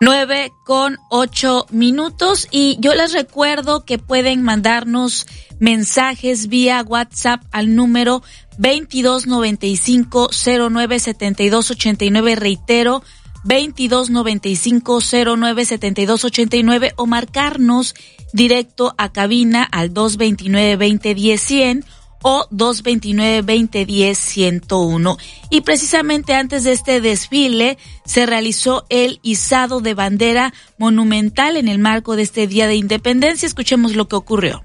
9:08 y yo les recuerdo que pueden mandarnos mensajes vía WhatsApp al número 2295-097289, reitero, 2295-097289, o marcarnos directo a cabina al 229-2010-100 o 229-2010-101. Y precisamente antes de este desfile se realizó el izado de bandera monumental en el marco de este Día de Independencia. Escuchemos lo que ocurrió.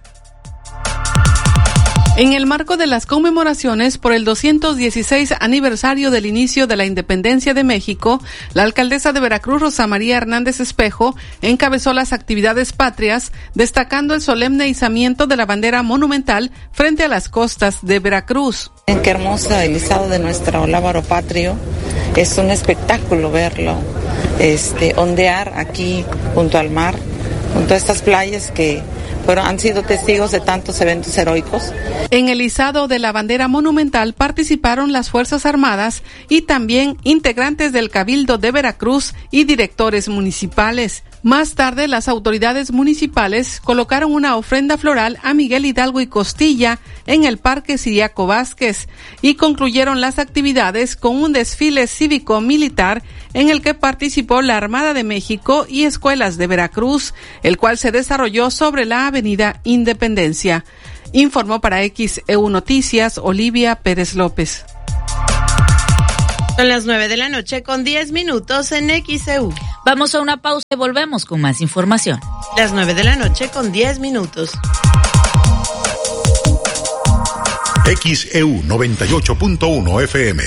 En el marco de las conmemoraciones por el 216 aniversario del inicio de la independencia de México, la alcaldesa de Veracruz, Rosa María Hernández Espejo, encabezó las actividades patrias, destacando el solemne izamiento de la bandera monumental frente a las costas de Veracruz. Qué hermosa el izado de nuestro lábaro patrio. Es un espectáculo verlo, ondear aquí junto al mar, junto a estas playas que han sido testigos de tantos eventos heroicos. En el izado de la bandera monumental participaron las Fuerzas Armadas y también integrantes del Cabildo de Veracruz y directores municipales. Más tarde, las autoridades municipales colocaron una ofrenda floral a Miguel Hidalgo y Costilla en el Parque Ciriaco Vázquez y concluyeron las actividades con un desfile cívico-militar en el que participó la Armada de México y escuelas de Veracruz, el cual se desarrolló sobre la Avenida Independencia. Informó para XEU Noticias Olivia Pérez López. Son las 9:10 en XEU. Vamos a una pausa y volvemos con más información. Las 9:10. XEU 98.1 FM.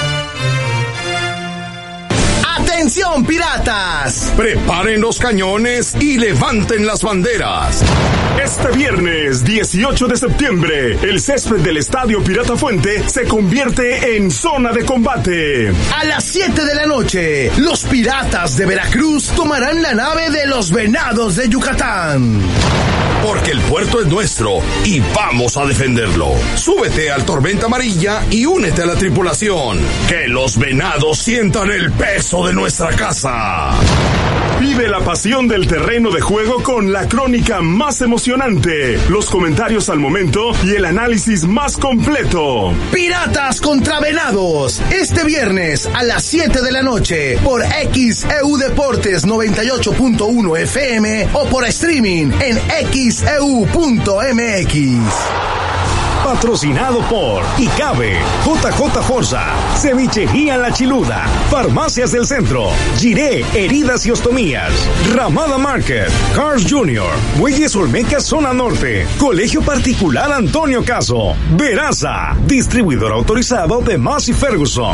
¡Atención, piratas! Preparen los cañones y levanten las banderas. Este viernes 18 de septiembre, el césped del Estadio Pirata Fuente se convierte en zona de combate. A las 7 de la noche, los piratas de Veracruz tomarán la nave de los Venados de Yucatán. Porque el puerto es nuestro y vamos a defenderlo. Súbete al Tormenta Amarilla y únete a la tripulación. Que los Venados sientan el peso de nuestra casa. Vive la pasión del terreno de juego con la crónica más emocionante, los comentarios al momento y el análisis más completo. Piratas contra Venados, este viernes a las 7 de la noche por XEU Deportes 98.1 FM o por streaming en XEU.mx. Patrocinado por ICABE, JJ Forza, Cevichería La Chiluda, Farmacias del Centro, Giré Heridas y Ostomías, Ramada Market, Cars Jr., Muelles Olmeca Zona Norte, Colegio Particular Antonio Caso, Veraza, distribuidor autorizado de Massey Ferguson.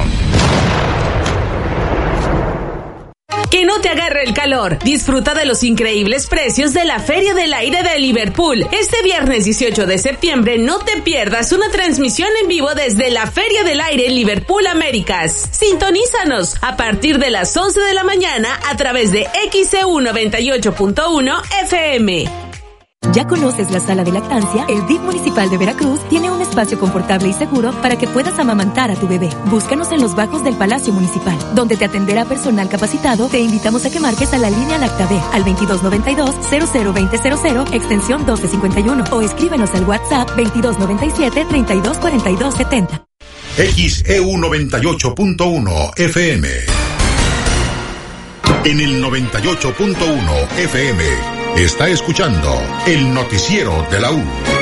Que no te agarre el calor. Disfruta de los increíbles precios de la Feria del Aire de Liverpool. Este viernes 18 de septiembre no te pierdas una transmisión en vivo desde la Feria del Aire Liverpool Américas. Sintonízanos a partir de las 11 de la mañana a través de XEU 98.1 FM. ¿Ya conoces la sala de lactancia? El DIF Municipal de Veracruz tiene un espacio confortable y seguro para que puedas amamantar a tu bebé. Búscanos en los bajos del Palacio Municipal, donde te atenderá personal capacitado. Te invitamos a que marques a la línea LactaD al 2292-002000, extensión 1251, o escríbenos al WhatsApp 2297-324270. XEU 98.1 FM. En el 98.1 FM está escuchando el noticiero de la U.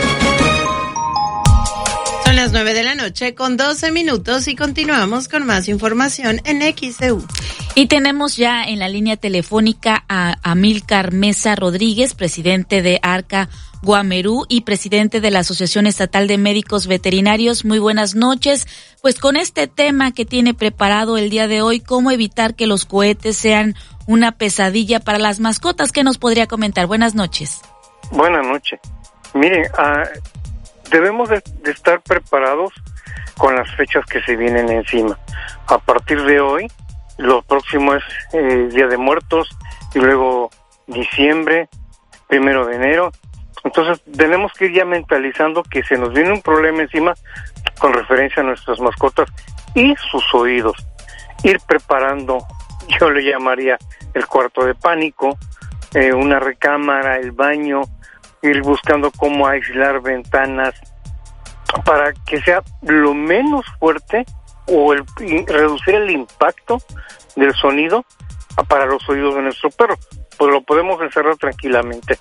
Son las 9:12 y continuamos con más información en XEU. Y tenemos ya en la línea telefónica a Amílcar Mesa Rodríguez, presidente de ARCA Guamerú y presidente de la Asociación Estatal de Médicos Veterinarios. Muy buenas noches. Pues con este tema que tiene preparado el día de hoy, ¿cómo evitar que los cohetes sean una pesadilla para las mascotas? ¿Qué nos podría comentar? Buenas noches. Buenas noches. Miren, debemos de estar preparados con las fechas que se vienen encima. A partir de hoy, lo próximo es Día de Muertos y luego diciembre, 1 de enero. Entonces tenemos que ir ya mentalizando que se nos viene un problema encima con referencia a nuestras mascotas y sus oídos. Ir preparando yo le llamaría el cuarto de pánico, una recámara, el baño, ir buscando cómo aislar ventanas para que sea lo menos fuerte o reducir el impacto del sonido para los oídos de nuestro perro, pues lo podemos encerrar tranquilamente.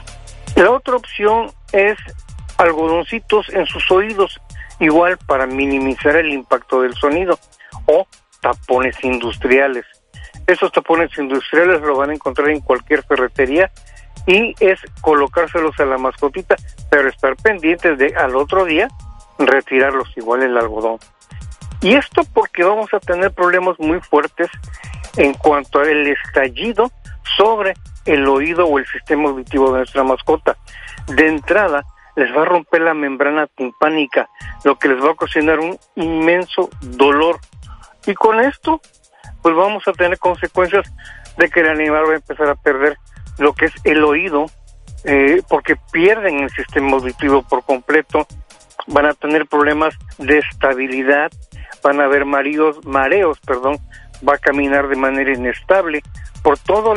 La otra opción es algodoncitos en sus oídos, igual para minimizar el impacto del sonido, o tapones industriales. Esos tapones industriales lo van a encontrar en cualquier ferretería y es colocárselos a la mascotita, pero estar pendientes de al otro día retirarlos, igual el algodón. Y esto porque vamos a tener problemas muy fuertes en cuanto al estallido sobre el oído o el sistema auditivo de nuestra mascota. De entrada, les va a romper la membrana timpánica, lo que les va a ocasionar un inmenso dolor. Y con esto, pues vamos a tener consecuencias de que el animal va a empezar a perder lo que es el oído, porque pierden el sistema auditivo por completo, van a tener problemas de estabilidad, van a haber mareos, va a caminar de manera inestable por toda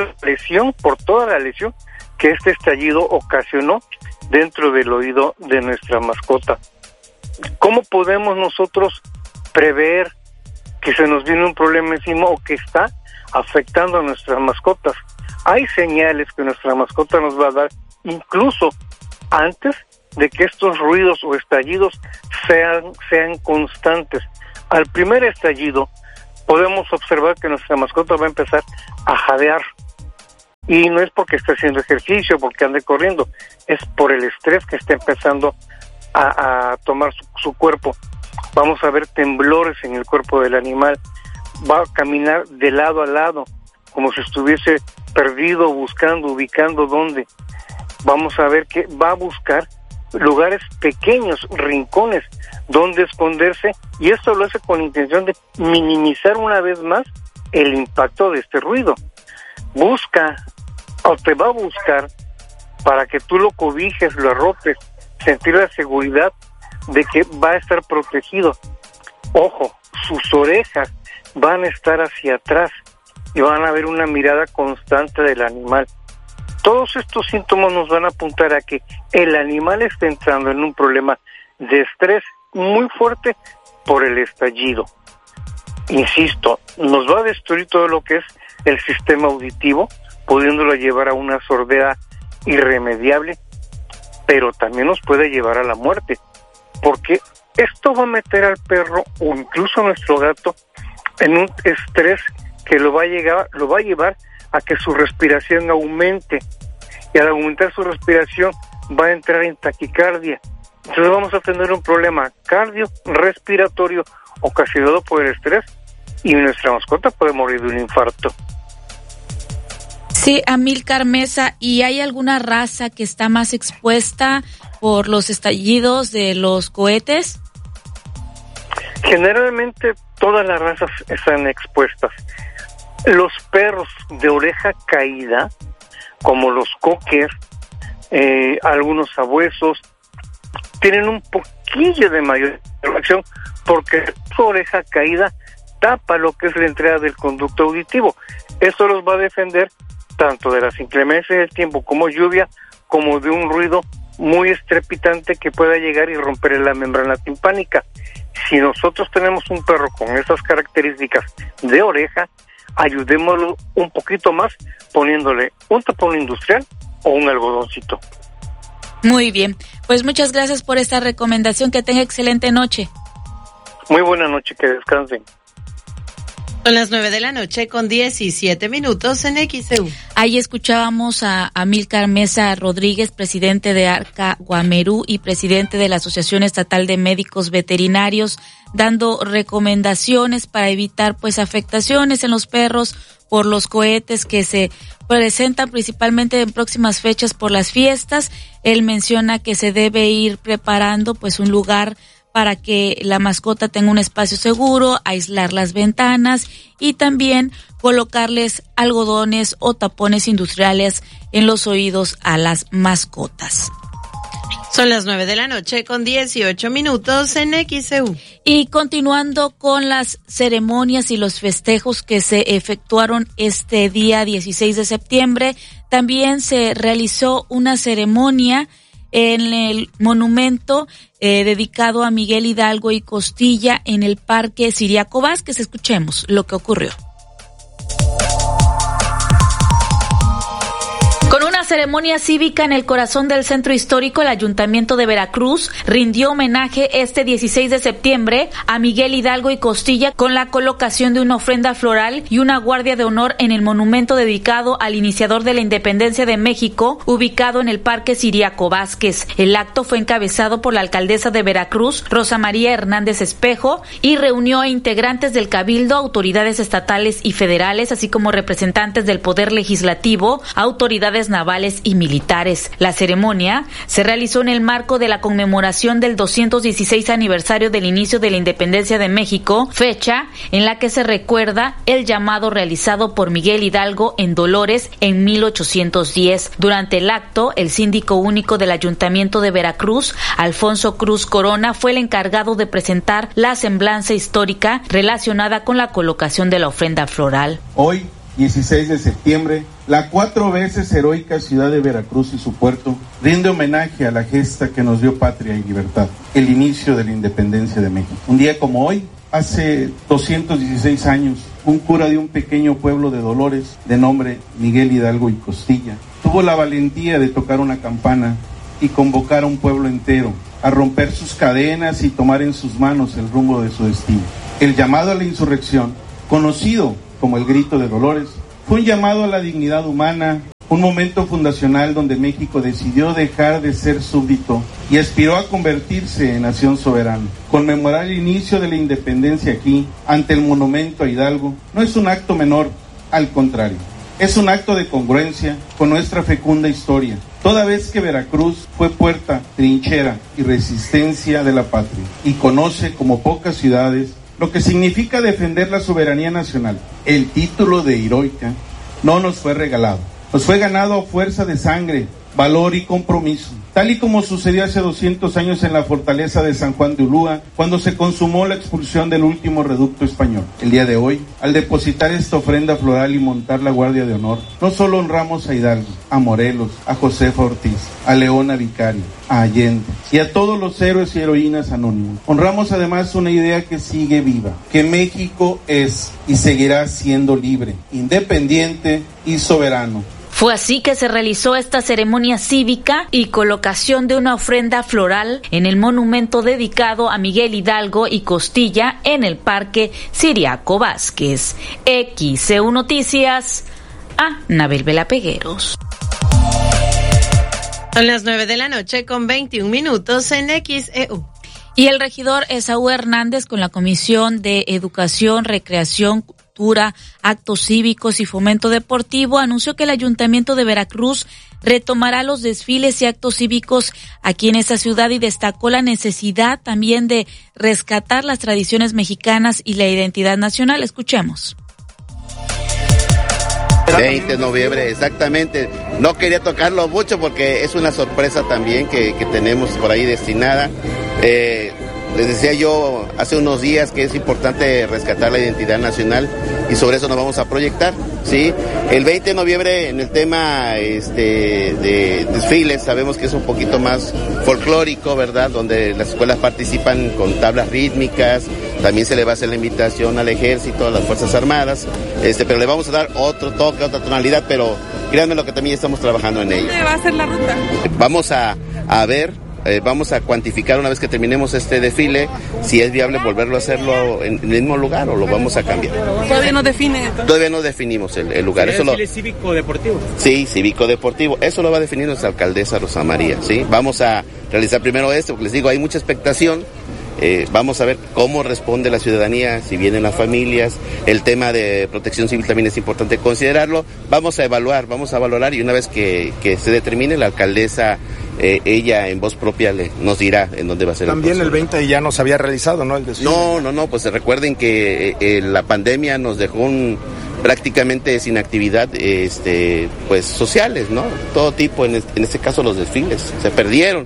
la lesión que este estallido ocasionó dentro del oído de nuestra mascota. ¿Cómo podemos nosotros prever que se nos viene un problema encima o que está afectando a nuestras mascotas? Hay señales que nuestra mascota nos va a dar incluso antes de que estos ruidos o estallidos sean constantes. Al primer estallido podemos observar que nuestra mascota va a empezar a jadear, y no es porque esté haciendo ejercicio, porque ande corriendo, es por el estrés que está empezando a tomar su cuerpo. Vamos a ver temblores en el cuerpo del animal, va a caminar de lado a lado, como si estuviese perdido, ubicando dónde. Vamos a ver que va a buscar lugares pequeños, rincones, donde esconderse, y esto lo hace con la intención de minimizar una vez más el impacto de este ruido. Busca, o te va a buscar, para que tú lo cobijes, lo arropes, sentir la seguridad de que va a estar protegido. Ojo, sus orejas van a estar hacia atrás y van a ver una mirada constante del animal. Todos estos síntomas nos van a apuntar a que el animal está entrando en un problema de estrés muy fuerte por el estallido. Insisto, nos va a destruir todo lo que es el sistema auditivo, pudiéndolo llevar a una sordera irremediable, pero también nos puede llevar a la muerte, porque esto va a meter al perro o incluso a nuestro gato en un estrés que lo va a llevar a que su respiración aumente, y al aumentar su respiración va a entrar en taquicardia. Entonces vamos a tener un problema cardiorrespiratorio ocasionado por el estrés, y nuestra mascota puede morir de un infarto. Sí, Amílcar Mesa, ¿y hay alguna raza que está más expuesta por los estallidos de los cohetes? Generalmente todas las razas están expuestas. Los perros de oreja caída, como los cocker, algunos sabuesos, tienen un poquillo de mayor reacción porque su oreja caída tapa lo que es la entrada del conducto auditivo. Eso los va a defender tanto de las inclemencias del tiempo como lluvia, como de un ruido muy estrepitante que pueda llegar y romper la membrana timpánica. Si nosotros tenemos un perro con esas características de oreja, ayudémoslo un poquito más poniéndole un tapón industrial o un algodoncito. Muy bien, pues muchas gracias por esta recomendación, que tenga excelente noche. Muy buena noche, que descansen. Son las 9:17 en XEU. Ahí escuchábamos a Amílcar Mesa Rodríguez, presidente de Arca Guamerú y presidente de la Asociación Estatal de Médicos Veterinarios, dando recomendaciones para evitar pues afectaciones en los perros por los cohetes que se presentan principalmente en próximas fechas por las fiestas. Él menciona que se debe ir preparando pues un lugar para que la mascota tenga un espacio seguro, aislar las ventanas y también colocarles algodones o tapones industriales en los oídos a las mascotas. Son las 9:18 a.m. en XEU. Y continuando con las ceremonias y los festejos que se efectuaron este día 16 de septiembre, también se realizó una ceremonia en el monumento dedicado a Miguel Hidalgo y Costilla en el Parque Ciriaco Vázquez. Escuchemos lo que ocurrió. Con una ceremonia cívica en el corazón del centro histórico, el Ayuntamiento de Veracruz rindió homenaje este 16 de septiembre a Miguel Hidalgo y Costilla con la colocación de una ofrenda floral y una guardia de honor en el monumento dedicado al iniciador de la independencia de México, ubicado en el Parque Ciriaco Vázquez. El acto fue encabezado por la alcaldesa de Veracruz, Rosa María Hernández Espejo, y reunió a integrantes del Cabildo, autoridades estatales y federales, así como representantes del Poder Legislativo, autoridades navales y militares. La ceremonia se realizó en el marco de la conmemoración del 216 aniversario del inicio de la independencia de México, fecha en la que se recuerda el llamado realizado por Miguel Hidalgo en Dolores en 1810. Durante el acto, el síndico único del Ayuntamiento de Veracruz, Alfonso Cruz Corona, fue el encargado de presentar la semblanza histórica relacionada con la colocación de la ofrenda floral. Hoy, 16 de septiembre, la 4 veces heroica ciudad de Veracruz y su puerto rinde homenaje a la gesta que nos dio patria y libertad, el inicio de la independencia de México. Un día como hoy, hace 216 años, un cura de un pequeño pueblo de Dolores, de nombre Miguel Hidalgo y Costilla, tuvo la valentía de tocar una campana y convocar a un pueblo entero a romper sus cadenas y tomar en sus manos el rumbo de su destino. El llamado a la insurrección, conocido como el Grito de Dolores, fue un llamado a la dignidad humana, un momento fundacional donde México decidió dejar de ser súbdito y aspiró a convertirse en nación soberana. Conmemorar el inicio de la independencia aquí, ante el monumento a Hidalgo, no es un acto menor, al contrario, es un acto de congruencia con nuestra fecunda historia, toda vez que Veracruz fue puerta, trinchera y resistencia de la patria, y conoce como pocas ciudades lo que significa defender la soberanía nacional. El título de heroica no nos fue regalado, nos fue ganado a fuerza de sangre, valor y compromiso, tal y como sucedió hace 200 años en la fortaleza de San Juan de Ulúa, cuando se consumó la expulsión del último reducto español. El día de hoy, al depositar esta ofrenda floral y montar la guardia de honor, no solo honramos a Hidalgo, a Morelos, a Josefa Ortiz, a Leona Vicario, a Allende y a todos los héroes y heroínas anónimos. Honramos además una idea que sigue viva, que México es y seguirá siendo libre, independiente y soberano. Fue así que se realizó esta ceremonia cívica y colocación de una ofrenda floral en el monumento dedicado a Miguel Hidalgo y Costilla en el Parque Ciriaco Vázquez. XEU Noticias, a Nabel Vela Pegueros. Son las 9:21 a.m. en XEU. Y el regidor Esaú Hernández, con la Comisión de Educación, Recreación, Cultura, Actos Cívicos y Fomento Deportivo, anunció que el Ayuntamiento de Veracruz retomará los desfiles y actos cívicos aquí en esa ciudad y destacó la necesidad también de rescatar las tradiciones mexicanas y la identidad nacional. Escuchemos. 20 de noviembre, exactamente. No quería tocarlo mucho porque es una sorpresa también que tenemos por ahí destinada. Les decía yo hace unos días que es importante rescatar la identidad nacional y sobre eso nos vamos a proyectar, ¿sí? El 20 de noviembre en el tema de desfiles sabemos que es un poquito más folclórico, ¿verdad? Donde las escuelas participan con tablas rítmicas, también se le va a hacer la invitación al ejército, a las Fuerzas Armadas, pero le vamos a dar otro toque, otra tonalidad, pero créanme lo que también estamos trabajando en ello. ¿Dónde va a ser la ruta? Vamos a ver. Vamos a cuantificar una vez que terminemos este desfile si es viable volverlo a hacerlo en el mismo lugar o lo vamos a cambiar. ¿Todavía no define? Todavía no definimos el lugar. ¿Es desfile cívico-deportivo? Sí, cívico-deportivo. Eso lo va a definir nuestra alcaldesa Rosa María, ¿sí? Vamos a realizar primero esto, porque les digo, hay mucha expectación. Vamos a ver cómo responde la ciudadanía, si vienen las familias, el tema de protección civil también es importante considerarlo. Vamos a valorar y una vez que se determine, la alcaldesa, ella en voz propia nos dirá en dónde va a ser. También el 20 ya no se había realizado, ¿no? El desfile. No, pues recuerden que la pandemia nos dejó prácticamente sin actividad, pues sociales, ¿no? Todo tipo, en este caso los desfiles, se perdieron.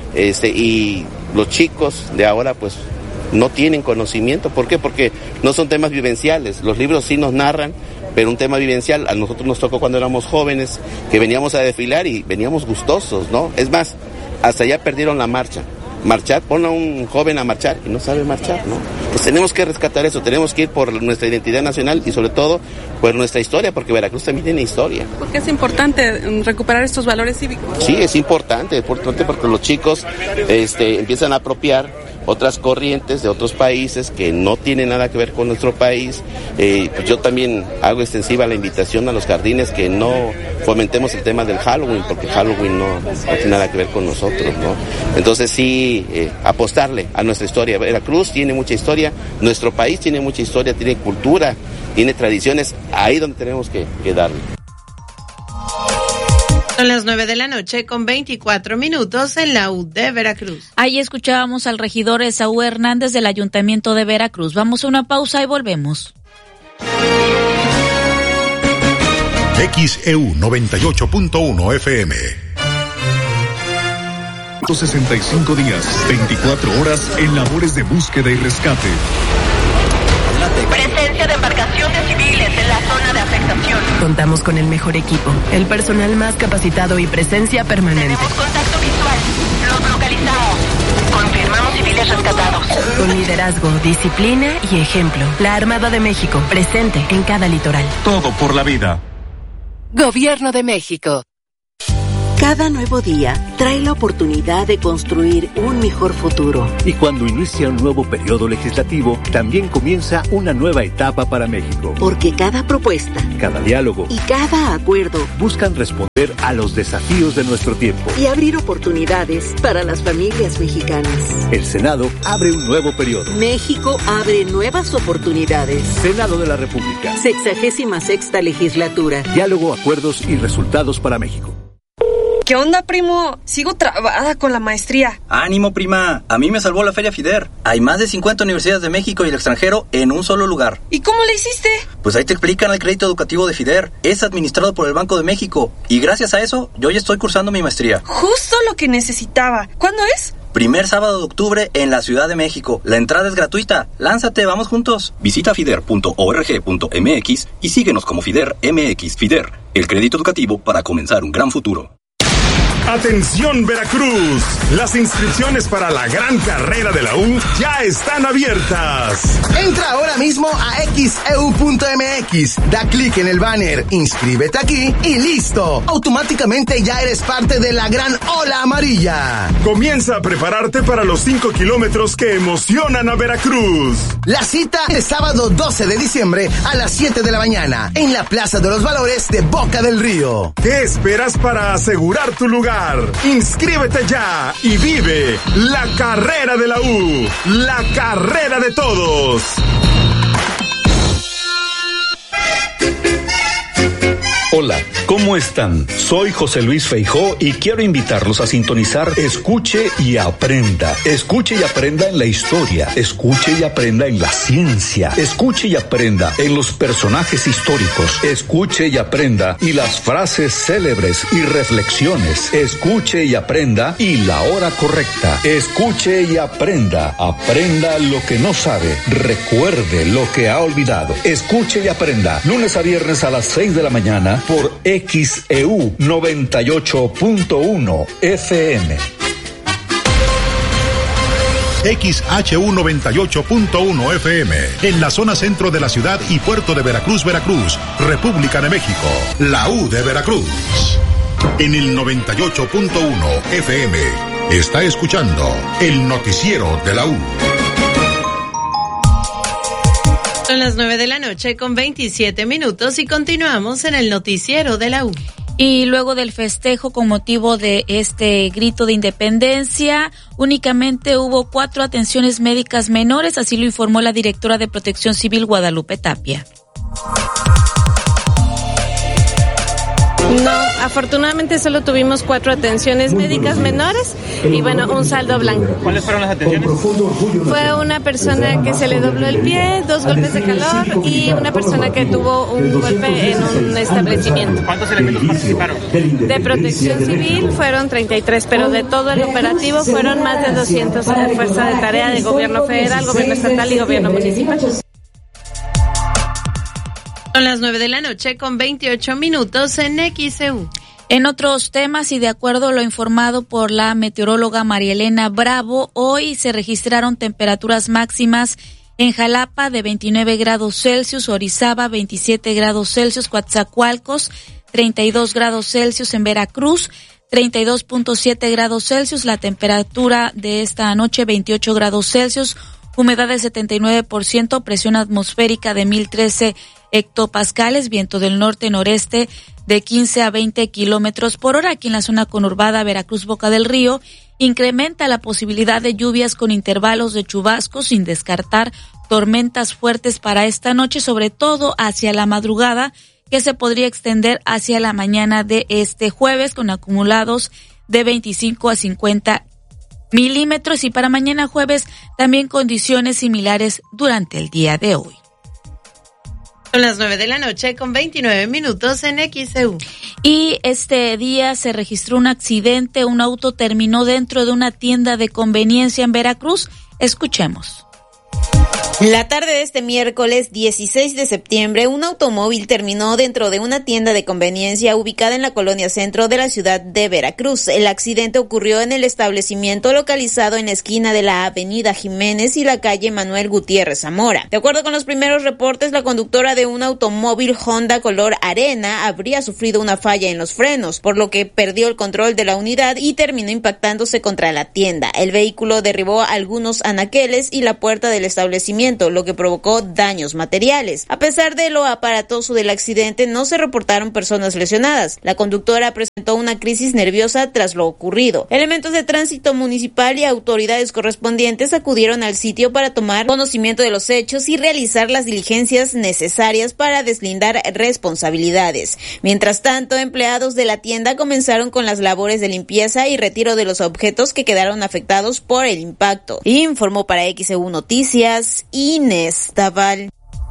y los chicos de ahora pues no tienen conocimiento. ¿Por qué? Porque no son temas vivenciales. Los libros sí nos narran, pero un tema vivencial a nosotros nos tocó cuando éramos jóvenes, que veníamos a desfilar y veníamos gustosos, ¿no? Es más, hasta ya perdieron la marcha. Marchar, pon a un joven a marchar y no sabe marchar, ¿no? Pues tenemos que rescatar eso, tenemos que ir por nuestra identidad nacional y sobre todo por nuestra historia, porque Veracruz también tiene historia. ¿Por qué es importante recuperar estos valores cívicos? Sí, es importante porque los chicos empiezan a apropiar otras corrientes de otros países que no tienen nada que ver con nuestro país. Pues yo también hago extensiva la invitación a los jardines que no fomentemos el tema del Halloween, porque Halloween no tiene nada que ver con nosotros, ¿no? Entonces sí, apostarle a nuestra historia. Veracruz tiene mucha historia, nuestro país tiene mucha historia, tiene cultura, tiene tradiciones, ahí donde tenemos que darle. Son las 9:24 a.m. en la U de Veracruz. Ahí escuchábamos al regidor Esaú Hernández del Ayuntamiento de Veracruz. Vamos a una pausa y volvemos. XEU 98.1 FM. 65 días, 24 horas en labores de búsqueda y rescate. Presencia de embarcaciones civiles en la zona de afectación. Contamos con el mejor equipo, el personal más capacitado y presencia permanente. Tenemos contacto visual. Los localizamos. Confirmamos civiles rescatados. Con liderazgo, disciplina y ejemplo. La Armada de México, presente en cada litoral. Todo por la vida. Gobierno de México. Cada nuevo día trae la oportunidad de construir un mejor futuro. Y cuando inicia un nuevo periodo legislativo, también comienza una nueva etapa para México. Porque cada propuesta, cada diálogo y cada acuerdo buscan responder a los desafíos de nuestro tiempo y abrir oportunidades para las familias mexicanas. El Senado abre un nuevo periodo. México abre nuevas oportunidades. Senado de la República. 66ª legislatura. Diálogo, acuerdos y resultados para México. ¿Qué onda, primo? Sigo trabada con la maestría. ¡Ánimo, prima! A mí me salvó la Feria FIDER. Hay más de 50 universidades de México y el extranjero en un solo lugar. ¿Y cómo le hiciste? Pues ahí te explican el crédito educativo de FIDER. Es administrado por el Banco de México. Y gracias a eso, yo ya estoy cursando mi maestría. Justo lo que necesitaba. ¿Cuándo es? Primer sábado de octubre en la Ciudad de México. La entrada es gratuita. Lánzate, vamos juntos. Visita fider.org.mx y síguenos como FIDER MX. FIDER, el crédito educativo para comenzar un gran futuro. Atención Veracruz, las inscripciones para la gran carrera de la U ya están abiertas. Entra ahora mismo a xeu.mx, da clic en el banner, inscríbete aquí y listo. Automáticamente ya eres parte de la gran ola amarilla. Comienza a prepararte para los 5 kilómetros que emocionan a Veracruz. La cita es sábado 12 de diciembre a las 7 de la mañana en la Plaza de los Valores de Boca del Río. ¿Qué esperas para asegurar tu lugar? Inscríbete ya y vive la carrera de la U, la carrera de todos. Hola, ¿cómo están? Soy José Luis Feijó y quiero invitarlos a sintonizar Escuche y Aprenda. Escuche y aprenda en la historia, escuche y aprenda en la ciencia, escuche y aprenda en los personajes históricos, escuche y aprenda y las frases célebres y reflexiones, escuche y aprenda y la hora correcta, escuche y aprenda, aprenda lo que no sabe, recuerde lo que ha olvidado, escuche y aprenda, lunes a viernes a las 6 de la mañana, por XEU 98.1 FM. XHU 98.1 FM, en la zona centro de la ciudad y puerto de Veracruz, Veracruz, República de México, la U de Veracruz. En el 98.1 FM, está escuchando el noticiero de la U. Son las 9:27 a.m. y continuamos en el noticiero de la U. Y luego del festejo con motivo de este grito de independencia, únicamente hubo 4 atenciones médicas menores, así lo informó la directora de Protección Civil, Guadalupe Tapia. No. afortunadamente solo tuvimos 4 atenciones médicas menores y bueno, un saldo blanco. ¿Cuáles fueron las atenciones? Fue una persona que se le dobló el pie, 2 golpes de calor y una persona que tuvo un golpe en un establecimiento. ¿Cuántos elementos participaron? De protección civil fueron 33, pero de todo el operativo fueron más de 200 de fuerza de tarea de gobierno federal, gobierno estatal y gobierno municipal. Son las 9:00 con 28 minutos en XEU. En otros temas y de acuerdo a lo informado por la meteoróloga María Elena Bravo, hoy se registraron temperaturas máximas en Jalapa de 29 grados Celsius, Orizaba 27 grados Celsius, Coatzacoalcos 32 grados Celsius, en Veracruz 32.7 grados Celsius, la temperatura de esta noche 28 grados Celsius, humedad de 79%, presión atmosférica de 1013 hectopascales, viento del norte-noreste de 15 a 20 kilómetros por hora. Aquí en la zona conurbada Veracruz-Boca del Río, incrementa la posibilidad de lluvias con intervalos de chubascos, sin descartar tormentas fuertes para esta noche, sobre todo hacia la madrugada, que se podría extender hacia la mañana de este jueves, con acumulados de 25 a 50 milímetros, y para mañana jueves también condiciones similares durante el día de hoy. Son las 9:00 con 29 minutos en XEU. Y este día se registró un accidente, un auto terminó dentro de una tienda de conveniencia en Veracruz. Escuchemos. La tarde de este miércoles 16 de septiembre, un automóvil terminó dentro de una tienda de conveniencia ubicada en la colonia centro de la ciudad de Veracruz. El accidente ocurrió en el establecimiento localizado en la esquina de la avenida Jiménez y la calle Manuel Gutiérrez Zamora. De acuerdo con los primeros reportes, la conductora de un automóvil Honda color arena habría sufrido una falla en los frenos, por lo que perdió el control de la unidad y terminó impactándose contra la tienda. El vehículo derribó algunos anaqueles y la puerta del establecimiento, lo que provocó daños materiales. A pesar de lo aparatoso del accidente, no se reportaron personas lesionadas. La conductora presentó una crisis nerviosa tras lo ocurrido. Elementos de tránsito municipal y autoridades correspondientes acudieron al sitio para tomar conocimiento de los hechos y realizar las diligencias necesarias para deslindar responsabilidades. Mientras tanto, empleados de la tienda comenzaron con las labores de limpieza y retiro de los objetos que quedaron afectados por el impacto. Informó para XEU Noticias Inés Taval.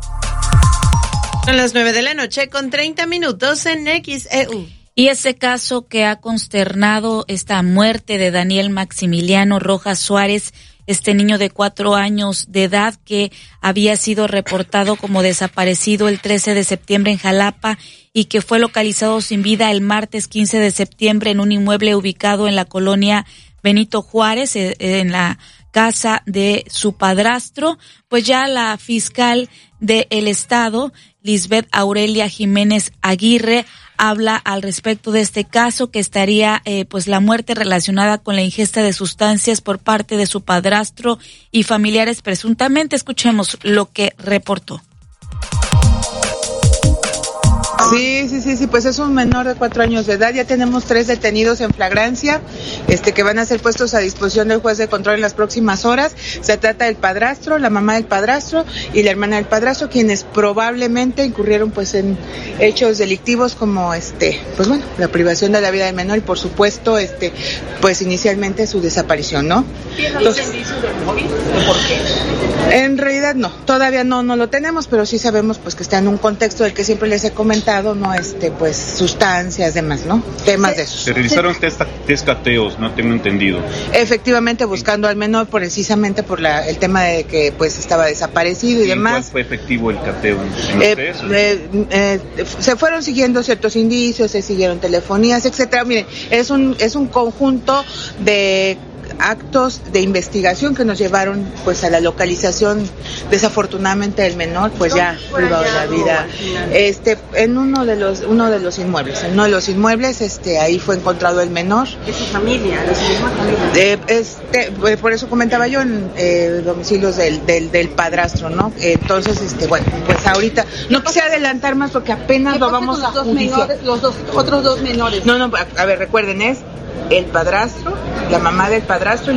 Son las 9:00 con 30 minutos en XEU. Y ese caso que ha consternado esta muerte de Daniel Maximiliano Rojas Suárez, este niño de 4 años de edad que había sido reportado como desaparecido el 13 de septiembre en Jalapa y que fue localizado sin vida el martes 15 de septiembre en un inmueble ubicado en la colonia Benito Juárez, en la casa de su padrastro. Pues ya la fiscal del estado, Lisbeth Aurelia Jiménez Aguirre, habla al respecto de este caso, que estaría pues la muerte relacionada con la ingesta de sustancias por parte de su padrastro y familiares presuntamente. Escuchemos lo que reportó. Sí, pues es un menor de 4 años de edad. Ya tenemos 3 detenidos en flagrancia, que van a ser puestos a disposición del juez de control en las próximas horas. Se trata del padrastro, la mamá del padrastro y la hermana del padrastro, quienes probablemente incurrieron pues en hechos delictivos como pues bueno, la privación de la vida del menor y por supuesto pues inicialmente su desaparición, ¿no? ¿Tiene los indicios del móvil? ¿Por qué? En realidad no, todavía no lo tenemos, pero sí sabemos pues que está en un contexto del que siempre les he comentado, ¿no? Pues sustancias, demás, ¿no? Temas de esos. Se realizaron test cateos, no tengo entendido. Efectivamente, buscando al menor precisamente por el tema de que pues estaba desaparecido y demás. ¿Cuál fue efectivo el cateo en ustedes? Se fueron siguiendo ciertos indicios, se siguieron telefonías, etcétera. Miren, es un conjunto de actos de investigación que nos llevaron pues a la localización desafortunadamente del menor, pues ya privado de la vida en uno de los inmuebles, ahí fue encontrado el menor. ¿De su familia? ¿De su misma familia? Por eso comentaba yo en domicilios del padrastro, ¿no? Entonces bueno, pues ahorita no quise adelantar más porque apenas lo vamos a judiciar. Los otros dos menores. No, a ver, recuerden, es el padrastro, la mamá del padrastro.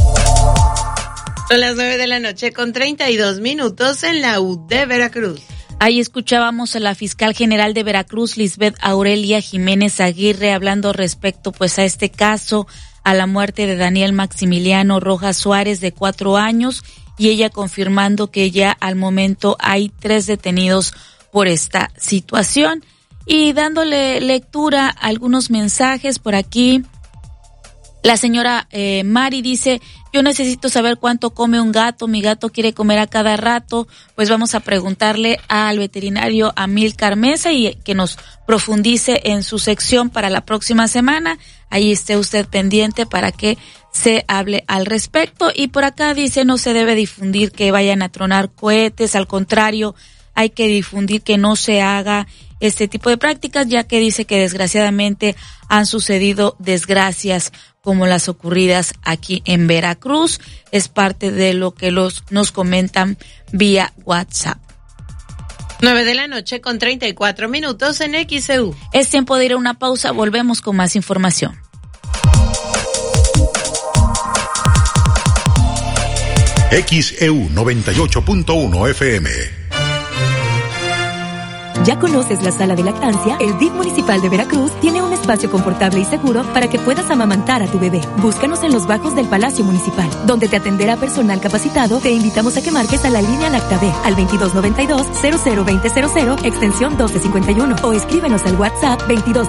Son las 9:00 con 32 minutos en la U de Veracruz. Ahí escuchábamos a la fiscal general de Veracruz, Lisbeth Aurelia Jiménez Aguirre, hablando respecto pues a este caso, a la muerte de Daniel Maximiliano Rojas Suárez, de 4 años, y ella confirmando que ya al momento hay 3 detenidos por esta situación. Y dándole lectura a algunos mensajes por aquí, la señora Mari dice: yo necesito saber cuánto come un gato, mi gato quiere comer a cada rato. Pues vamos a preguntarle al veterinario Amílcar Mesa y que nos profundice en su sección para la próxima semana. Ahí esté usted pendiente para que se hable al respecto. Y por acá dice: no se debe difundir que vayan a tronar cohetes, al contrario, hay que difundir que no se haga este tipo de prácticas, ya que dice que desgraciadamente han sucedido desgracias como las ocurridas aquí en Veracruz. Es parte de lo que nos comentan vía WhatsApp. 9:00 con 34 minutos en XEU. Es tiempo de ir a una pausa, volvemos con más información. XEU 98.1 FM. ¿Ya conoces la sala de lactancia? El DIF municipal de Veracruz tiene un espacio confortable y seguro para que puedas amamantar a tu bebé. Búscanos en los bajos del Palacio Municipal, donde te atenderá personal capacitado. Te invitamos a que marques a la línea LactaB al 2292-002000, extensión 1251, o escríbenos al WhatsApp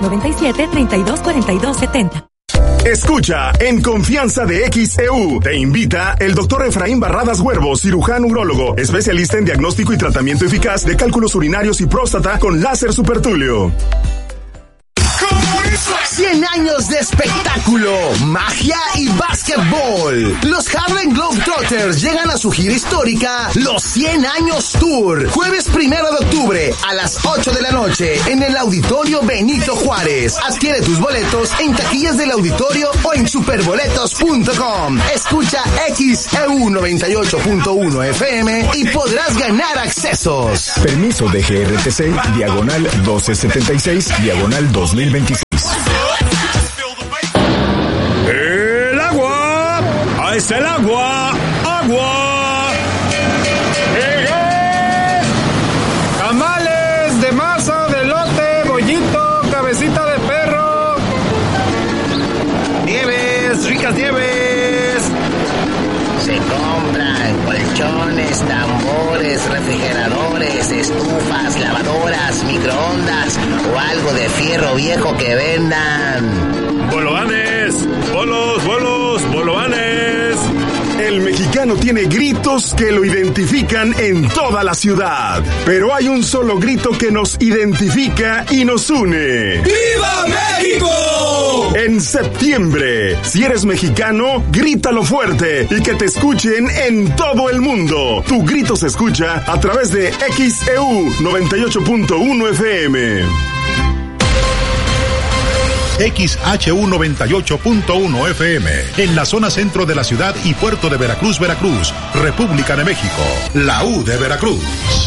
2297-324270. Escucha en confianza de XEU. Te invita el doctor Efraín Barradas Huervo, cirujano urólogo, especialista en diagnóstico y tratamiento eficaz de cálculos urinarios y próstata con láser supertulio. 100 años de espectáculo, magia y básquetbol. Los Harlem Globetrotters llegan a su gira histórica, los 100 años Tour. Jueves 1 de octubre a las 8 de la noche en el Auditorio Benito Juárez. Adquiere tus boletos en taquillas del auditorio o en superboletos.com. Escucha XEU 98.1 FM y podrás ganar accesos. Permiso de GRTC, diagonal 1276, diagonal 2026. ¡El agua! ¡Ahí está el agua! ¡Agua! Tamales de masa, de elote, bollito, cabecita de perro. Nieves, ricas nieves. Se compran colchones, tambores, refrigeradores, estufas, lavadoras, microondas o algo de fierro viejo que vendan. ¡Bolovanes! ¡Bolos, bolovanes! El mexicano tiene gritos que lo identifican en toda la ciudad. Pero hay un solo grito que nos identifica y nos une. ¡Viva México! En septiembre, si eres mexicano, grítalo fuerte y que te escuchen en todo el mundo. Tu grito se escucha a través de XEU 98.1 FM. XHU 98.1 FM, en la zona centro de la ciudad y puerto de Veracruz, Veracruz, República de México, la U de Veracruz.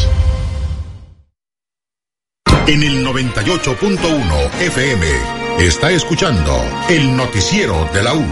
En el 98.1 FM, está escuchando el noticiero de la U.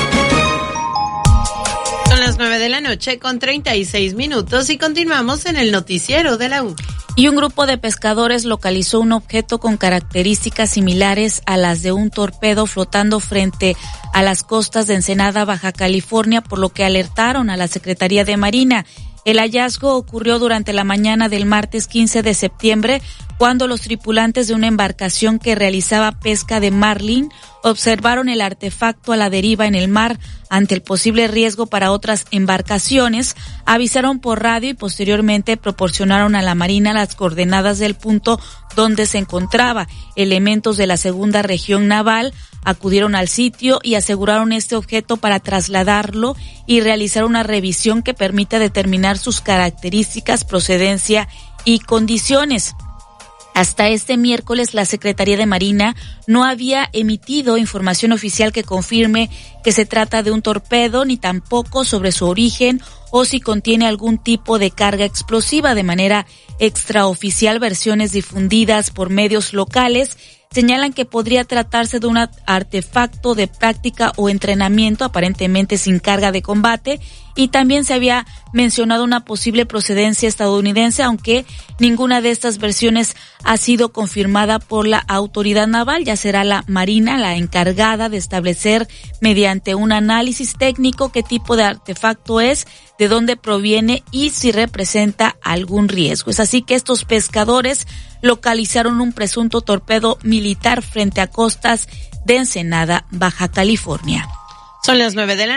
Son las 9:00 con 36 minutos y continuamos en el noticiero de la U. Y un grupo de pescadores localizó un objeto con características similares a las de un torpedo flotando frente a las costas de Ensenada, Baja California, por lo que alertaron a la Secretaría de Marina. El hallazgo ocurrió durante la mañana del martes 15 de septiembre, cuando los tripulantes de una embarcación que realizaba pesca de marlin observaron el artefacto a la deriva en el mar. Ante el posible riesgo para otras embarcaciones, avisaron por radio y posteriormente proporcionaron a la Marina las coordenadas del punto donde se encontraba. Elementos de la Segunda Región Naval acudieron al sitio y aseguraron este objeto para trasladarlo y realizar una revisión que permita determinar sus características, procedencia y condiciones. Hasta este miércoles, la Secretaría de Marina no había emitido información oficial que confirme que se trata de un torpedo, ni tampoco sobre su origen o si contiene algún tipo de carga explosiva. De manera extraoficial, versiones difundidas por medios locales señalan que podría tratarse de un artefacto de práctica o entrenamiento, aparentemente sin carga de combate, y también se había mencionado una posible procedencia estadounidense, aunque ninguna de estas versiones ha sido confirmada por la autoridad naval. Ya será la Marina la encargada de establecer mediante un análisis técnico qué tipo de artefacto es, de dónde proviene y si representa algún riesgo. Es así que estos pescadores localizaron un presunto torpedo militar frente a costas de Ensenada, Baja California. Son las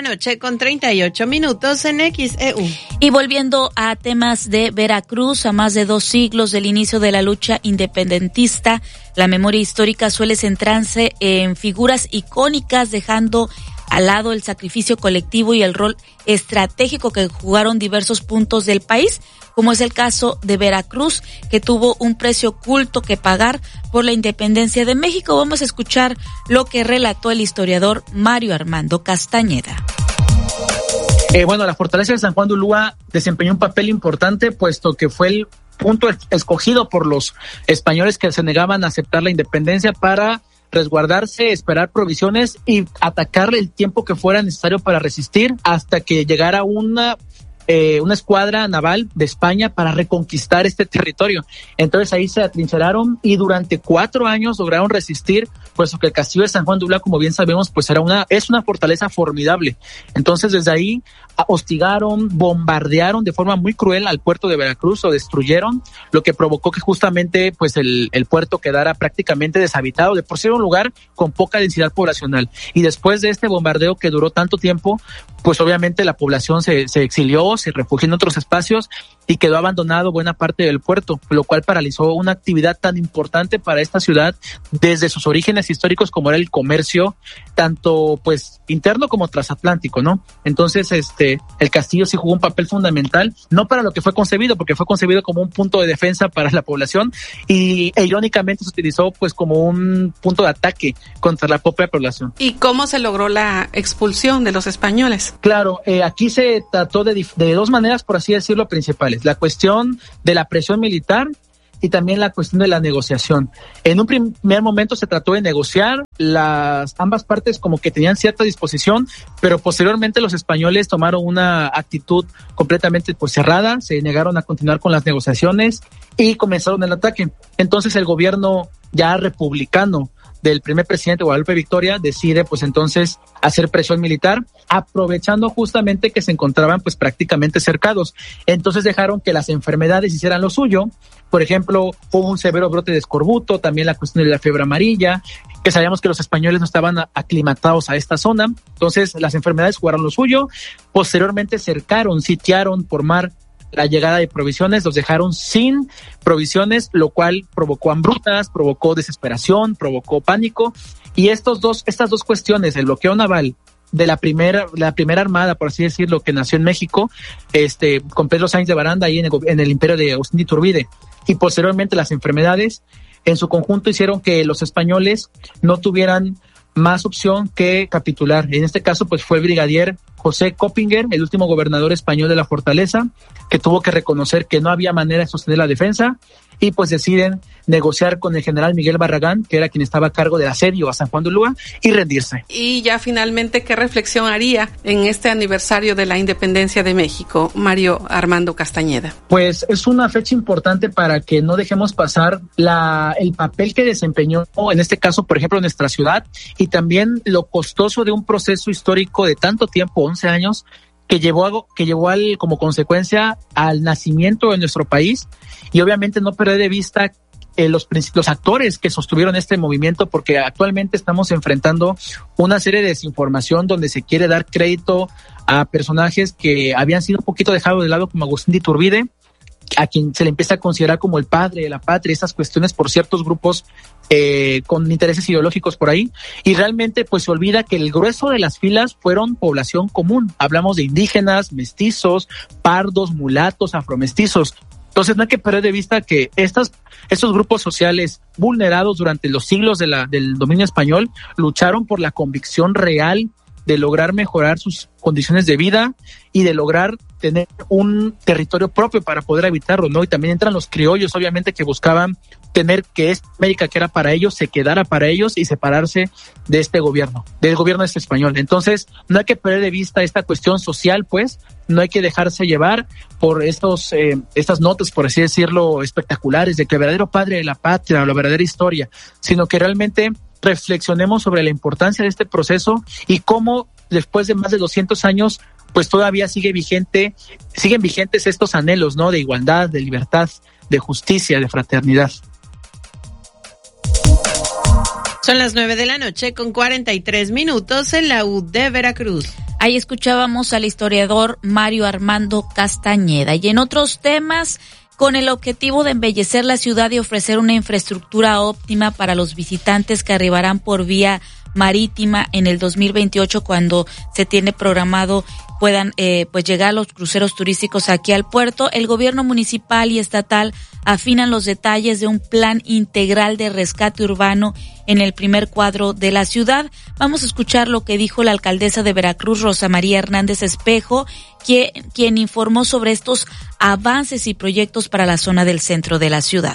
9:38 en XEU. Y volviendo a temas de Veracruz, a más de 2 siglos del inicio de la lucha independentista, la memoria histórica suele centrarse en figuras icónicas, dejando al lado el sacrificio colectivo y el rol estratégico que jugaron diversos puntos del país, como es el caso de Veracruz, que tuvo un precio oculto que pagar por la independencia de México. Vamos a escuchar lo que relató el historiador Mario Armando Castañeda. La fortaleza de San Juan de Ulúa desempeñó un papel importante, puesto que fue el punto escogido por los españoles que se negaban a aceptar la independencia para resguardarse, esperar provisiones y atacarle el tiempo que fuera necesario para resistir hasta que llegara una escuadra naval de España para reconquistar este territorio. Entonces ahí se atrincheraron y durante 4 años lograron resistir, puesto que el castillo de San Juan de Ulúa, como bien sabemos, pues es una fortaleza formidable. Entonces desde ahí hostigaron, bombardearon de forma muy cruel al puerto de Veracruz, lo destruyeron, lo que provocó que justamente pues el puerto quedara prácticamente deshabitado, de por sí era un lugar con poca densidad poblacional. Y después de este bombardeo que duró tanto tiempo, pues obviamente la población se exilió, se refugió en otros espacios y quedó abandonado buena parte del puerto, lo cual paralizó una actividad tan importante para esta ciudad desde sus orígenes históricos, como era el comercio, tanto pues interno como transatlántico, ¿no? Entonces el castillo sí jugó un papel fundamental, no para lo que fue concebido, porque fue concebido como un punto de defensa para la población e irónicamente se utilizó pues como un punto de ataque contra la propia población. ¿Y cómo se logró la expulsión de los españoles? Claro, aquí se trató de 2 maneras, por así decirlo, principales. La cuestión de la presión militar y también la cuestión de la negociación. En un primer momento se trató de negociar, ambas partes como que tenían cierta disposición, pero posteriormente los españoles tomaron una actitud completamente pues cerrada, se negaron a continuar con las negociaciones y comenzaron el ataque. Entonces el gobierno ya republicano del primer presidente Guadalupe Victoria decide pues entonces hacer presión militar, aprovechando justamente que se encontraban pues prácticamente cercados. Entonces dejaron que las enfermedades hicieran lo suyo. Por ejemplo, hubo un severo brote de escorbuto, también la cuestión de la fiebre amarilla, que sabíamos que los españoles no estaban aclimatados a esta zona. Entonces las enfermedades jugaron lo suyo. Posteriormente sitiaron por mar la llegada de provisiones, los dejaron sin provisiones, lo cual provocó hambrunas, provocó desesperación, provocó pánico. Y estas dos cuestiones, el bloqueo naval de la primera armada, por así decirlo, que nació en México, con Pedro Sáenz de Baranda ahí en el imperio de Agustín de Iturbide, y posteriormente las enfermedades, en su conjunto hicieron que los españoles no tuvieran más opción que capitular. En este caso, pues fue el brigadier José Coppinger, el último gobernador español de la fortaleza, que tuvo que reconocer que no había manera de sostener la defensa y pues deciden negociar con el general Miguel Barragán, que era quien estaba a cargo del asedio a San Juan de Ulúa, y rendirse. Y ya finalmente, ¿qué reflexión haría en este aniversario de la independencia de México, Mario Armando Castañeda? Pues es una fecha importante para que no dejemos pasar el papel que desempeñó, en este caso, por ejemplo, nuestra ciudad, y también lo costoso de un proceso histórico de tanto tiempo, 11 años, que llevó como consecuencia al nacimiento de nuestro país, y obviamente no perder de vista los actores que sostuvieron este movimiento, porque actualmente estamos enfrentando una serie de desinformación donde se quiere dar crédito a personajes que habían sido un poquito dejados de lado, como Agustín de Iturbide, a quien se le empieza a considerar como el padre de la patria, estas cuestiones por ciertos grupos con intereses ideológicos por ahí, y realmente pues se olvida que el grueso de las filas fueron población común. Hablamos de indígenas, mestizos, pardos, mulatos, afromestizos. Entonces no hay que perder de vista que estos grupos sociales vulnerados durante los siglos del dominio español lucharon por la convicción real de lograr mejorar sus condiciones de vida y de lograr tener un territorio propio para poder habitarlo, ¿no? Y también entran los criollos, obviamente, que buscaban tener que esta América que era para ellos se quedara para ellos y separarse de este gobierno, del gobierno español. Entonces, no hay que perder de vista esta cuestión social, pues, no hay que dejarse llevar por estas notas, por así decirlo, espectaculares de que el verdadero padre de la patria, la verdadera historia, sino que realmente reflexionemos sobre la importancia de este proceso y cómo después de más de 200 años, pues todavía siguen vigentes estos anhelos, ¿no? De igualdad, de libertad, de justicia, de fraternidad. Son las 9:00 con 43 minutos en la U de Veracruz. Ahí escuchábamos al historiador Mario Armando Castañeda. Y en otros temas, con el objetivo de embellecer la ciudad y ofrecer una infraestructura óptima para los visitantes que arribarán por vía marítima en el 2028, cuando se tiene programado puedan pues llegar los cruceros turísticos aquí al puerto, el gobierno municipal y estatal afinan los detalles de un plan integral de rescate urbano en el primer cuadro de la ciudad. Vamos a escuchar lo que dijo la alcaldesa de Veracruz, Rosa María Hernández Espejo, quien informó sobre estos avances y proyectos para la zona del centro de la ciudad.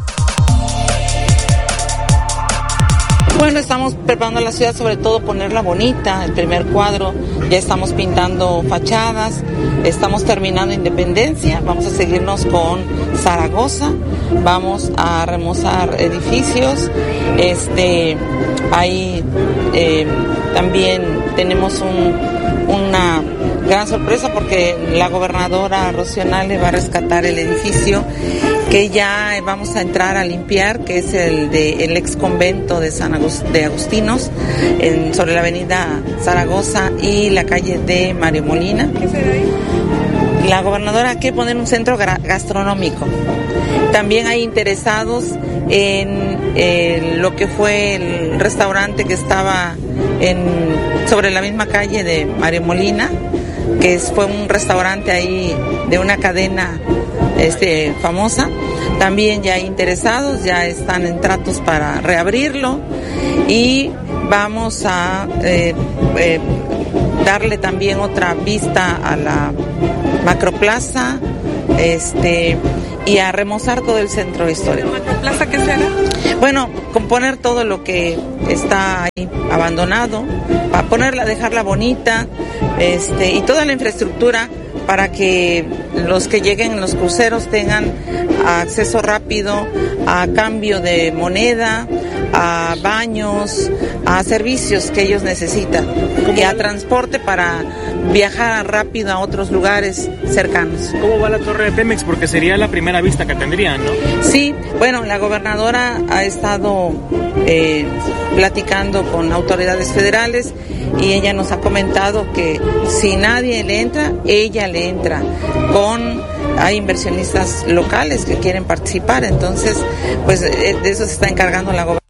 Bueno, estamos preparando la ciudad, sobre todo ponerla bonita, el primer cuadro, ya estamos pintando fachadas, estamos terminando Independencia, vamos a seguirnos con Zaragoza, vamos a remozar edificios, ahí también tenemos una gran sorpresa porque la gobernadora Rocío Nale va a rescatar el edificio que ya vamos a entrar a limpiar, que es el ex convento de Agustinos, sobre la avenida Zaragoza y la calle de Mario Molina. ¿Qué será ahí? La gobernadora quiere poner un centro gastronómico. También hay interesados en lo que fue el restaurante que estaba sobre la misma calle de Mario Molina, que fue un restaurante ahí de una cadena famosa. También ya hay interesados, ya están en tratos para reabrirlo y vamos a darle también otra vista a la macroplaza y a remozar todo el centro histórico. ¿La macroplaza qué será? Bueno, componer todo lo que está ahí abandonado, para dejarla bonita, y toda la infraestructura para que los que lleguen en los cruceros tengan acceso rápido a cambio de moneda, a baños, a servicios que ellos necesitan y a transporte para viajar rápido a otros lugares cercanos. ¿Cómo va la torre de Pemex? Porque sería la primera vista que tendrían, ¿no? Sí, bueno, la gobernadora ha estado platicando con autoridades federales y ella nos ha comentado que si nadie le entra, ella le entra. Hay inversionistas locales que quieren participar, entonces pues de eso se está encargando la gobernadora.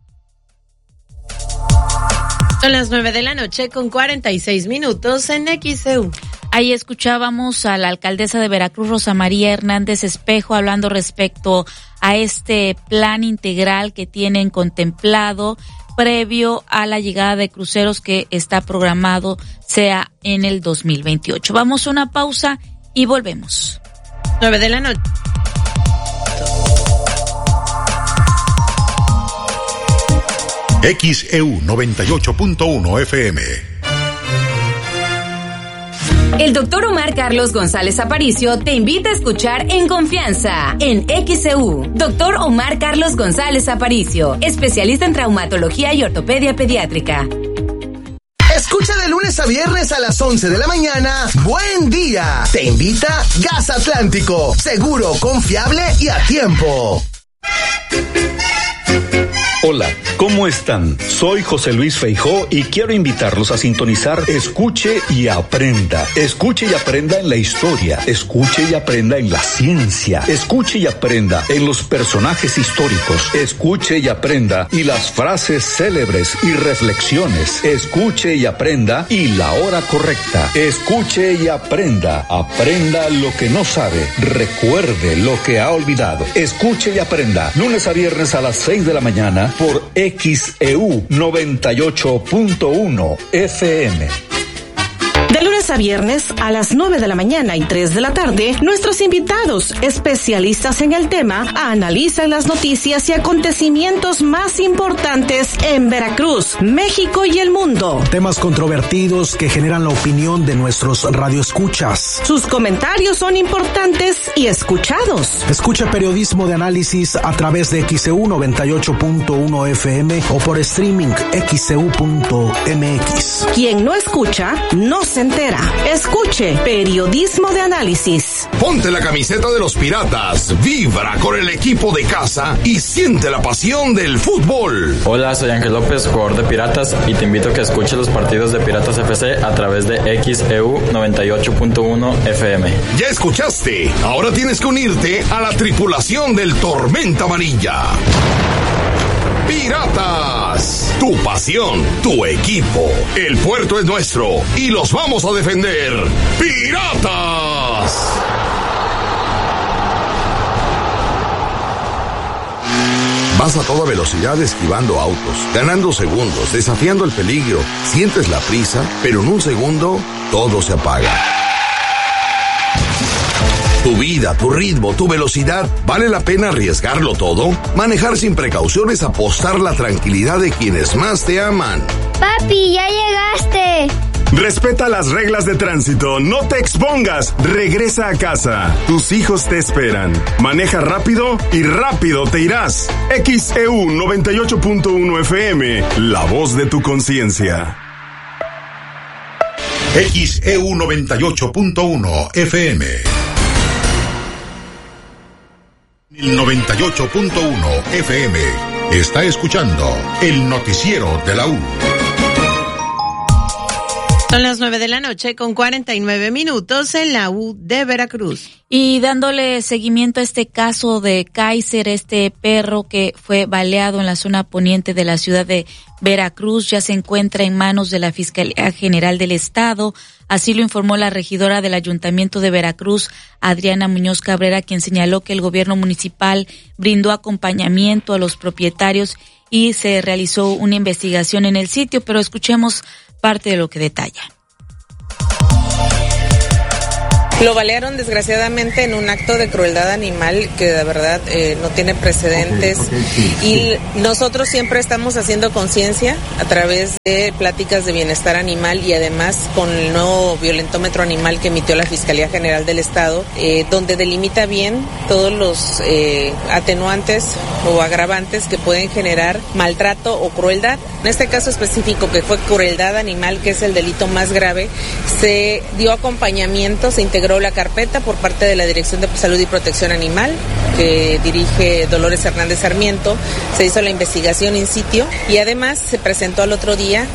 Son las 9:00 con 46 minutos en XEU. Ahí escuchábamos a la alcaldesa de Veracruz, Rosa María Hernández Espejo, hablando respecto a este plan integral que tienen contemplado previo a la llegada de cruceros que está programado sea en el 2028. Vamos a una pausa y volvemos. 9:00. XEU 98.1 FM. El doctor Omar Carlos González Aparicio te invita a escuchar En Confianza, en XEU. Doctor Omar Carlos González Aparicio, especialista en traumatología y ortopedia pediátrica. Escucha de lunes a viernes a las 11 de la mañana. Buen día. Te invita Gas Atlántico. Seguro, confiable y a tiempo. Hola, ¿cómo están? Soy José Luis Feijó y quiero invitarlos a sintonizar Escuche y Aprenda. Escuche y aprenda en la historia. Escuche y aprenda en la ciencia. Escuche y aprenda en los personajes históricos. Escuche y aprenda y las frases célebres y reflexiones. Escuche y aprenda y la hora correcta. Escuche y aprenda. Aprenda lo que no sabe. Recuerde lo que ha olvidado. Escuche y aprenda. Lunes a viernes a las 6 de la mañana por XEU 98.1 FM. De lunes lunes a viernes a las 9 de la mañana y 3 de la tarde, nuestros invitados, especialistas en el tema, analizan las noticias y acontecimientos más importantes en Veracruz, México y el mundo. Temas controvertidos que generan la opinión de nuestros radioescuchas. Sus comentarios son importantes y escuchados. Escucha periodismo de análisis a través de XCU 98.1 FM o por streaming xcu.mx. Quien no escucha, no se entera. Escuche periodismo de análisis. Ponte la camiseta de los Piratas, vibra con el equipo de casa y siente la pasión del fútbol. Hola, soy Ángel López, jugador de Piratas, y te invito a que escuches los partidos de Piratas FC a través de XEU 98.1 FM. Ya escuchaste, ahora tienes que unirte a la tripulación del Tormenta Amarilla. Piratas, tu pasión, tu equipo. El puerto es nuestro y los vamos a defender. ¡Piratas! Vas a toda velocidad esquivando autos, ganando segundos, desafiando el peligro. Sientes la prisa, pero en un segundo todo se apaga. Tu vida, tu ritmo, tu velocidad, ¿vale la pena arriesgarlo todo? Manejar sin precauciones, apostar la tranquilidad de quienes más te aman. Papi, ya llegaste. Respeta las reglas de tránsito, no te expongas, regresa a casa. Tus hijos te esperan. Maneja rápido y rápido te irás. XEU 98.1 FM, la voz de tu conciencia. XEU 98.1 FM. El 98.1 FM. Está escuchando el noticiero de la U. Son las 9 de la noche con 49 minutos en la U de Veracruz. Y dándole seguimiento a este caso de Kaiser, este perro que fue baleado en la zona poniente de la ciudad de Veracruz, ya se encuentra en manos de la Fiscalía General del Estado. Así lo informó la regidora del Ayuntamiento de Veracruz, Adriana Muñoz Cabrera, quien señaló que el gobierno municipal brindó acompañamiento a los propietarios y se realizó una investigación en el sitio, pero escuchemos parte de lo que detalla. Lo balearon desgraciadamente en un acto de crueldad animal que de verdad no tiene precedentes. Y nosotros siempre estamos haciendo conciencia a través de pláticas de bienestar animal y además con el nuevo violentómetro animal que emitió la Fiscalía General del Estado, donde delimita bien todos los atenuantes o agravantes que pueden generar maltrato o crueldad. En este caso específico, que fue crueldad animal, que es el delito más grave, se dio acompañamiento, se integró la carpeta por parte de la Dirección de Salud y Protección Animal, que dirige Dolores Hernández Sarmiento. Se hizo la investigación in situ y además se presentó al otro día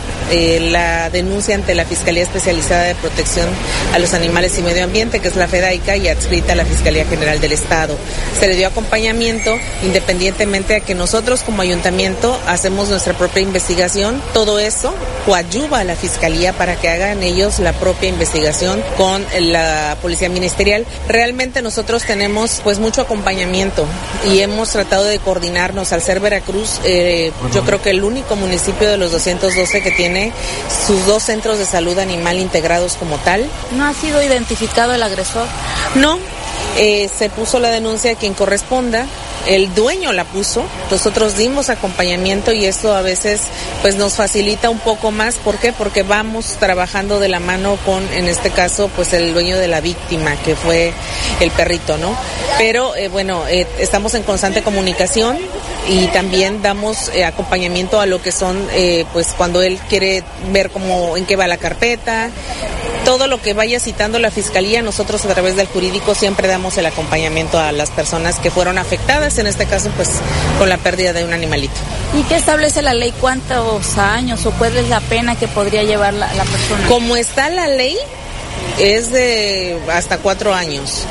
la denuncia ante la Fiscalía Especializada de Protección a los Animales y Medio Ambiente, que es la FEDAICA, y adscrita a la Fiscalía General del Estado. Se le dio acompañamiento independientemente a que nosotros como ayuntamiento hacemos nuestra propia investigación. Todo eso coadyuva a la Fiscalía para que hagan ellos la propia investigación con la Policía Ministerial. Realmente nosotros tenemos pues mucho acompañamiento y hemos tratado de coordinarnos. Al ser Veracruz, yo creo que el único municipio de los 212 que tiene sus 2 centros de salud animal integrados como tal. ¿No ha sido identificado el agresor? No, se puso la denuncia a quien corresponda. El dueño la puso, nosotros dimos acompañamiento y esto a veces pues nos facilita un poco más. ¿Por qué? Porque vamos trabajando de la mano con, en este caso, pues el dueño de la víctima, que fue el perrito, ¿no? Pero estamos en constante comunicación y también damos acompañamiento a lo que son pues cuando él quiere ver cómo, en qué va la carpeta. Todo lo que vaya citando la Fiscalía, nosotros a través del jurídico siempre damos el acompañamiento a las personas que fueron afectadas, en este caso pues con la pérdida de un animalito. ¿Y qué establece la ley? ¿Cuántos años o cuál es la pena que podría llevar la persona? Como está la ley, es de hasta 4 años.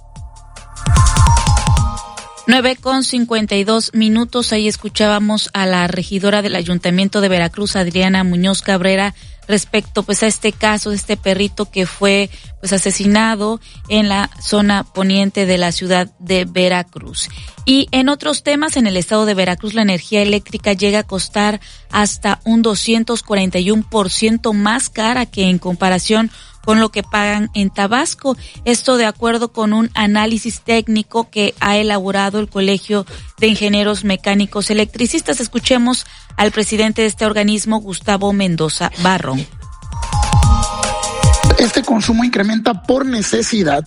9:52. Ahí escuchábamos a la regidora del Ayuntamiento de Veracruz, Adriana Muñoz Cabrera, respecto pues a este caso de este perrito que fue pues asesinado en la zona poniente de la ciudad de Veracruz. Y en otros temas, en el estado de Veracruz la energía eléctrica llega a costar hasta un 241% más cara que en comparación con lo que pagan en Tabasco. Esto de acuerdo con un análisis técnico que ha elaborado el Colegio de Ingenieros Mecánicos Electricistas. Escuchemos al presidente de este organismo, Gustavo Mendoza Barrón. Este consumo incrementa por necesidad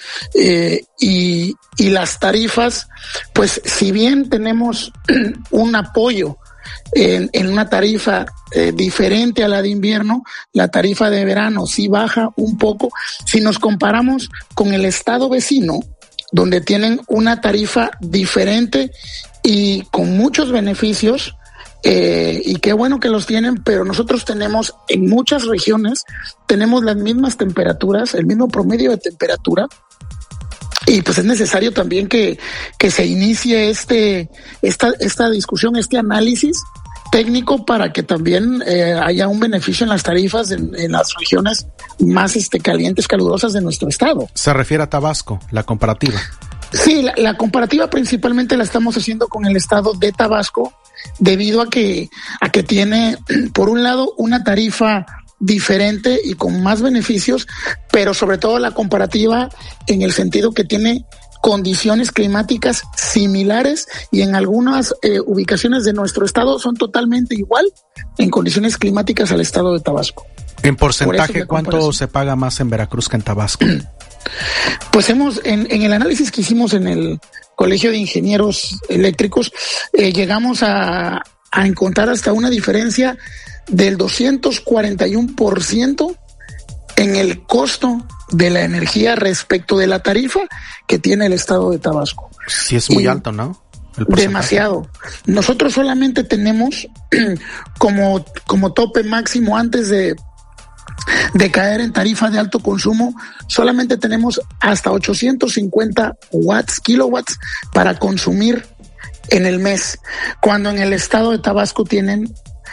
y las tarifas, pues si bien tenemos un apoyo en una tarifa diferente a la de invierno, la tarifa de verano sí baja un poco. Si nos comparamos con el estado vecino, donde tienen una tarifa diferente y con muchos beneficios, y qué bueno que los tienen, pero nosotros tenemos en muchas regiones, tenemos las mismas temperaturas, el mismo promedio de temperatura, y pues es necesario también que se inicie esta discusión, este análisis técnico para que también haya un beneficio en las tarifas en las regiones más calientes, calurosas de nuestro estado. Se refiere a Tabasco, la comparativa. Sí, la comparativa principalmente la estamos haciendo con el estado de Tabasco, debido a que tiene, por un lado, una tarifa diferente y con más beneficios, pero sobre todo la comparativa en el sentido que tiene condiciones climáticas similares y en algunas ubicaciones de nuestro estado son totalmente igual en condiciones climáticas al estado de Tabasco. En porcentaje, ¿cuánto se paga más en Veracruz que en Tabasco? Pues en el análisis que hicimos en el Colegio de Ingenieros Eléctricos, llegamos a encontrar hasta una diferencia del 241% en el costo de la energía respecto de la tarifa que tiene el estado de Tabasco. Sí, es muy alto, ¿no? Demasiado. Nosotros solamente tenemos como tope máximo antes de caer en tarifa de alto consumo, solamente tenemos hasta 850 kilowatts para consumir en el mes, cuando en el estado de Tabasco tienen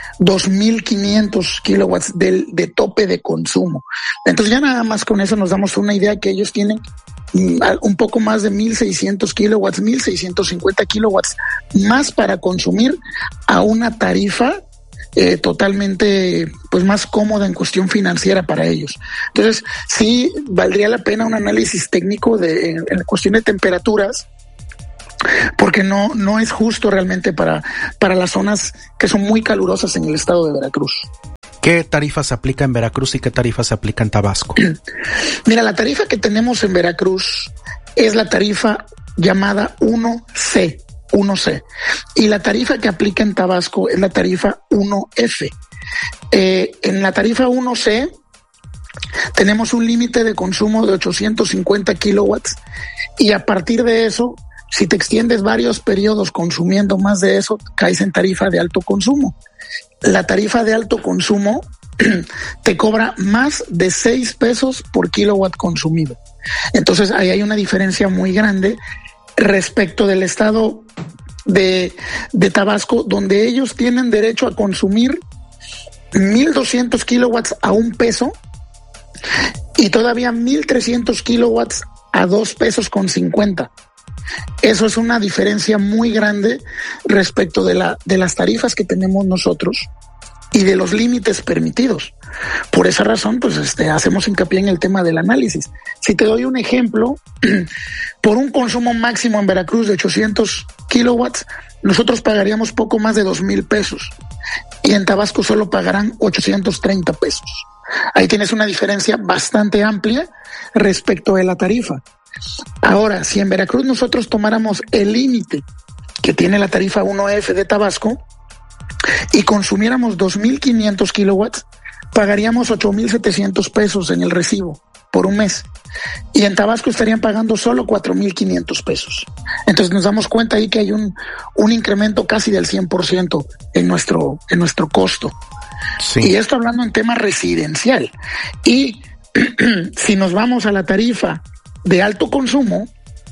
2.500 kilowatts de tope de consumo. Entonces ya nada más con eso nos damos una idea que ellos tienen un poco más de 1.600 kilowatts, 1.650 kilowatts más para consumir a una tarifa totalmente pues más cómoda en cuestión financiera para ellos. Entonces sí valdría la pena un análisis técnico en cuestión de temperaturas, porque no es justo realmente para las zonas que son muy calurosas en el estado de Veracruz. ¿Qué tarifa se aplica en Veracruz y qué tarifa se aplica en Tabasco? Mira, la tarifa que tenemos en Veracruz es la tarifa llamada 1C. Y la tarifa que aplica en Tabasco es la tarifa 1F. En la tarifa 1C tenemos un límite de consumo de 850 kilowatts y a partir de eso, si te extiendes varios periodos consumiendo más de eso, caes en tarifa de alto consumo. La tarifa de alto consumo te cobra más de 6 pesos por kilowatt consumido. Entonces ahí hay una diferencia muy grande respecto del estado de Tabasco, donde ellos tienen derecho a consumir 1.200 kilowatts a $1 y todavía 1.300 kilowatts a $2.50. Eso es una diferencia muy grande respecto de las tarifas que tenemos nosotros y de los límites permitidos. Por esa razón, pues hacemos hincapié en el tema del análisis. Si te doy un ejemplo, por un consumo máximo en Veracruz de 800 kilowatts, nosotros pagaríamos poco más de 2,000 pesos y en Tabasco solo pagarán 830 pesos. Ahí tienes una diferencia bastante amplia respecto de la tarifa. Ahora, si en Veracruz nosotros tomáramos el límite que tiene la tarifa 1F de Tabasco y consumiéramos 2,500 kilowatts, pagaríamos 8,700 pesos en el recibo por un mes. Y en Tabasco estarían pagando solo 4,500 pesos. Entonces nos damos cuenta ahí que hay un incremento casi del 100% en nuestro costo. Sí. Y esto hablando en tema residencial. Y si nos vamos a la tarifa de alto consumo,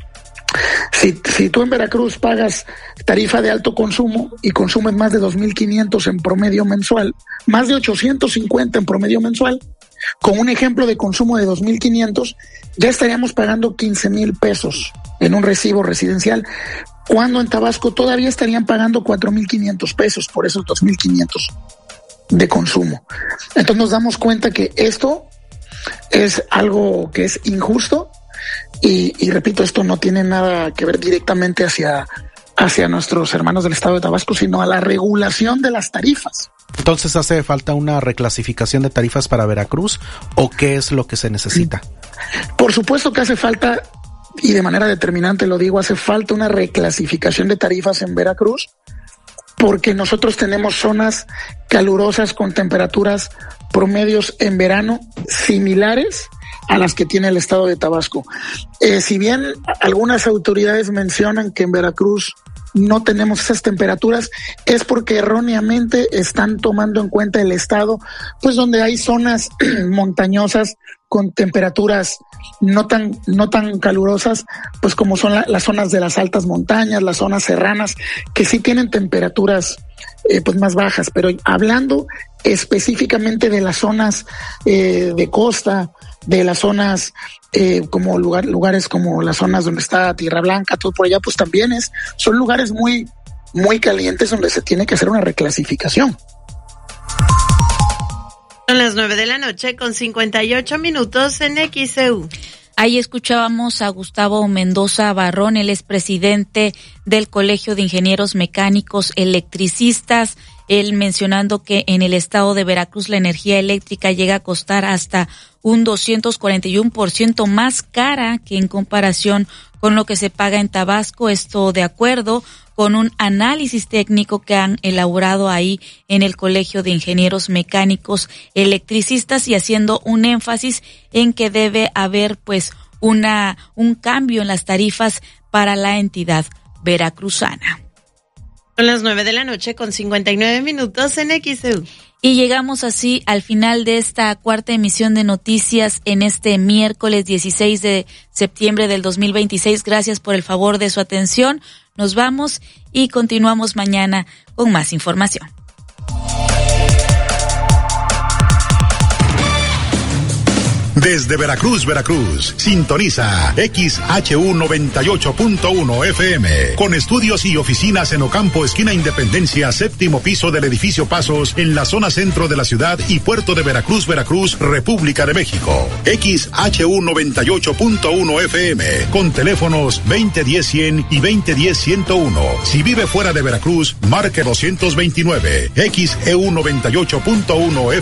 si tú en Veracruz pagas tarifa de alto consumo y consumes más de 2,500 en promedio mensual, más de 850 en promedio mensual, con un ejemplo de consumo de 2,500, ya estaríamos pagando 15,000 pesos en un recibo residencial, cuando en Tabasco todavía estarían pagando 4,500 pesos por esos 2,500 de consumo. Entonces nos damos cuenta que esto Es algo que es injusto y repito, esto no tiene nada que ver directamente hacia nuestros hermanos del estado de Tabasco, sino a la regulación de las tarifas. Entonces, ¿hace falta una reclasificación de tarifas para Veracruz o qué es lo que se necesita? Por supuesto que hace falta, y de manera determinante lo digo, hace falta una reclasificación de tarifas en Veracruz, porque nosotros tenemos zonas calurosas con temperaturas promedios en verano similares a las que tiene el estado de Tabasco. Si bien algunas autoridades mencionan que en Veracruz no tenemos esas temperaturas, es porque erróneamente están tomando en cuenta el estado, pues donde hay zonas montañosas con temperaturas no tan calurosas, pues como son las zonas de las altas montañas, las zonas serranas, que sí tienen temperaturas pues más bajas. Pero hablando específicamente de las zonas de costa, de las zonas como lugares como las zonas donde está Tierra Blanca, todo por allá, pues también son lugares muy, muy calientes donde se tiene que hacer una reclasificación. Son las 9:00 con 58 minutos en XEU. Ahí escuchábamos a Gustavo Mendoza Barrón, él es presidente del Colegio de Ingenieros Mecánicos Electricistas, él mencionando que en el estado de Veracruz la energía eléctrica llega a costar hasta un 241% más cara que en comparación con lo que se paga en Tabasco, esto de acuerdo con un análisis técnico que han elaborado ahí en el Colegio de Ingenieros Mecánicos Electricistas y haciendo un énfasis en que debe haber pues un cambio en las tarifas para la entidad veracruzana. Son las 9:00 con 59 minutos en XEU. Y llegamos así al final de esta cuarta emisión de noticias en este miércoles 16 de septiembre del 2026. Gracias por el favor de su atención. Nos vamos y continuamos mañana con más información. Desde Veracruz, sintoniza XHU 98.1 FM, con estudios y oficinas en Ocampo, esquina Independencia, séptimo piso del edificio Pasos, en la zona centro de la ciudad y puerto de Veracruz, República de México. XHU 98.1 FM, con teléfonos 2010-100 y 2010-101. Si vive fuera de Veracruz, marque 229. XEU 98.1 FM.